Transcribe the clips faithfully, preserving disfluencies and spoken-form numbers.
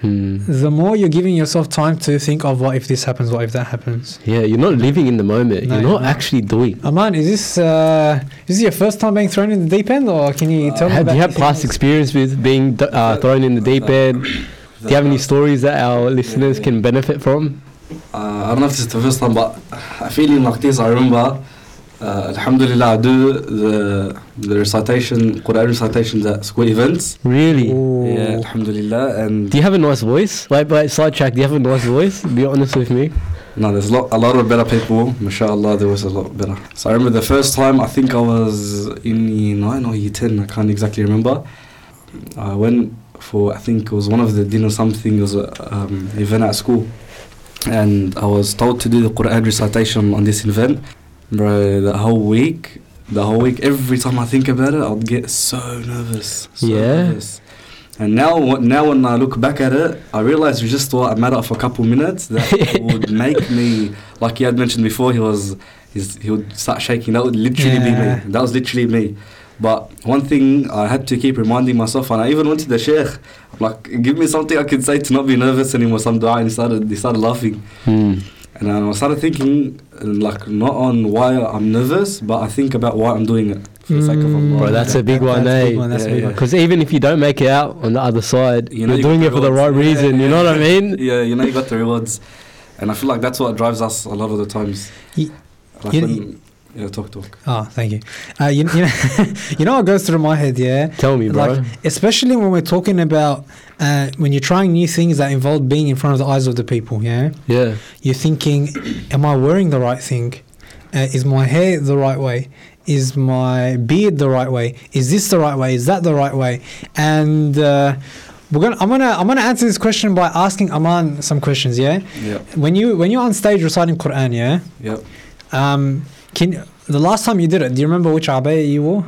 Hmm. the more you're giving yourself time to think of what if this happens, what if that happens. Yeah, you're not living in the moment. No, you're not you're not. actually doing. Aman, is this uh, is this your first time being thrown in the deep end, or can you tell me Have, about do you have anything past else? experience with being d- uh, thrown in the deep end? Do you have any stories that our listeners yeah. can benefit from? Uh, I don't know if this is the first time, but a feeling like this, I remember, uh, Alhamdulillah, I do the, the recitation, Quran recitations at school events. Really? Ooh. Yeah, Alhamdulillah. And Do you have a nice voice? Wait, wait, sidetrack. Do you have a nice voice? Be honest with me. no, there's a lot, a lot of better people. MashaAllah, there was a lot better. So I remember the first time, I think I was in year nine or year ten, I can't exactly remember. I went for, I think it was one of the dinner something, it was an um, event at school. And I was told to do the Quran recitation on this event. Bro, the whole week, the whole week, every time I think about it, I'll get so nervous. So Yeah. nervous. And now, wh- now when I look back at it, I realize it was just a matter of a couple minutes that would make me, like he had mentioned before, he was, he's, he would start shaking. That would literally Yeah. be me. That was literally me. But one thing I had to keep reminding myself, and I even went to the sheikh, I'm like, give me something I can say to not be nervous anymore, some dua, and he started, he started laughing. Hmm. And I started thinking, uh, like, not on why I'm nervous, but I think about why I'm doing it, for the sake of Mm. Allah. Bro, that's a big That- one, that's a big eh? one, that's a Yeah, big yeah. one. Because even if you don't make it out on the other side, You know you're you doing got it for the rewards. right Yeah, reason. You yeah. know what I mean? Yeah, you know, you got the rewards. And I feel like that's what drives us a lot of the times. Ye- Like you- when, yeah, talk, talk. Oh, thank you. Uh, you, you know, you know what goes through my head, yeah? Tell me, bro. Like, especially when we're talking about uh, when you're trying new things that involve being in front of the eyes of the people, yeah? yeah. You're thinking, am I wearing the right thing? Uh, is my hair the right way? Is my beard the right way? Is this the right way? Is that the right way? And uh, we're gonna, I'm gonna, I'm gonna answer this question by asking Aman some questions, yeah? Yeah, When you, when you're on stage reciting Quran, yeah? yeah. Um, can the last time you did it, do you remember which abaya you wore?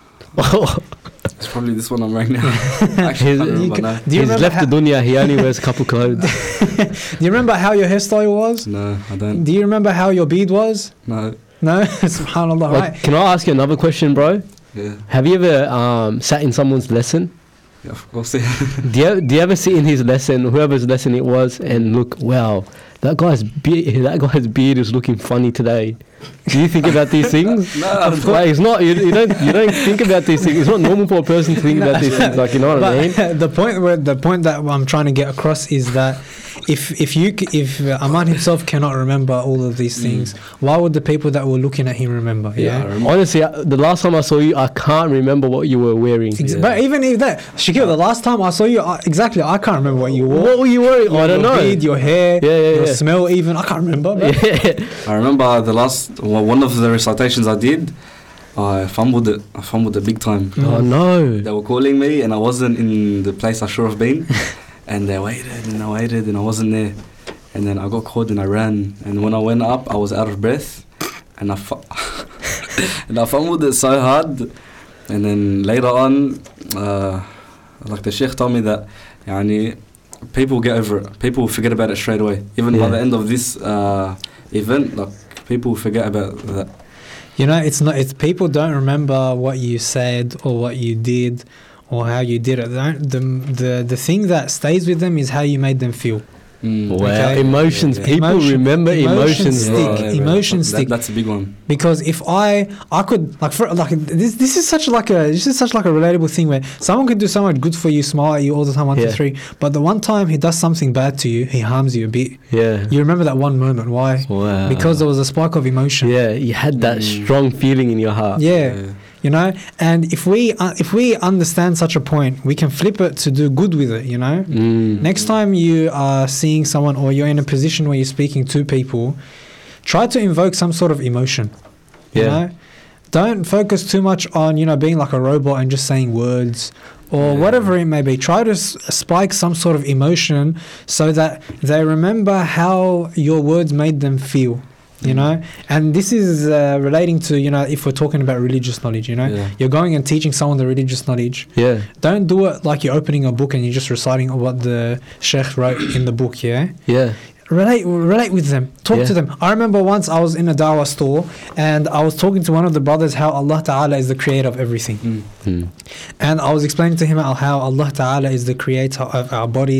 It's probably this one I'm wearing now. Actually, He's- I can't you remember ca- now. Do you He's remember left how- the dunya. He only wears a couple clothes. Do you remember how your hairstyle was? No, I don't. Do you remember how your beard was? No, No, subhanallah, Like, right? can I ask you another question, bro? yeah, Have you ever um, sat in someone's lesson? yeah, of course. Do you, do you ever sit in his lesson, whoever's lesson it was, and look, wow, that guy's beard, that guy's beard is looking funny today. Do you think about these things? No, I don't. Like, it's not. You, you don't. You don't think about these things. It's not normal for a person to think about these things. Like, you know what I mean? But the point where the point that I'm trying to get across is that if if you c- if uh, Aman himself cannot remember all of these things, why would the people that were looking at him remember? Yeah, I Yeah. remember. Honestly, I- the last time I saw you, I can't remember what you were wearing. Ex- Yeah. But even if that, Shakil, the last time I saw you, I, exactly, I can't remember what you wore. What were you wearing? I don't your know. beard, your hair, Yeah, yeah, your yeah. smell, even I can't remember. Bro. Yeah. I remember the last, well, one of the recitations I did, I fumbled it. I fumbled it big time. Oh no. They were calling me and I wasn't in the place I should have been. And they waited and I waited and I wasn't there. And then I got called and I ran. And when I went up, I was out of breath. And I, fu- and I fumbled it so hard. And then later on, uh, like the sheikh told me that, yani, people get over it. People forget about it straight away. Even by Yeah. the end of this uh, event, like people forget about that. You know, it's not. It's people don't remember what you said or what you did or how you did it. They don't, the the the thing that stays with them is how you made them feel. Mm. Wow. Okay. Emotions. Yeah. People Emotion- remember emotions emotions. stick. bro. yeah, emotions that, stick. That's a big one. Because if I I could like for like this this is such like a this is such like a relatable thing where someone can do so much good for you, smile at you all the time, one, two, Yeah. three, but the one time he does something bad to you, he harms you a bit. Yeah. You remember that one moment. Why? Wow. Because there was a spark of emotion. Yeah, you had that Mm. strong feeling in your heart. Yeah. Yeah. You know, and if we uh, if we understand such a point, we can flip it to do good with it. You know, Mm. next time you are seeing someone or you're in a position where you're speaking to people, try to invoke some sort of emotion. You Yeah. know, don't focus too much on you know being like a robot and just saying words or Yeah. whatever it may be. Try to s- spike some sort of emotion so that they remember how your words made them feel. You know, and this is uh, relating to you know if we're talking about religious knowledge. You know, Yeah. you're going and teaching someone the religious knowledge. Yeah. Don't do it like you're opening a book and you're just reciting what the sheikh wrote in the book. Yeah. Yeah. Relate, relate with them. Talk Yeah. to them. I remember once I was in a dawah store and I was talking to one of the brothers how Allah Ta'ala is the creator of everything. Mm. Mm. And I was explaining to him how Allah Ta'ala is the creator of our body,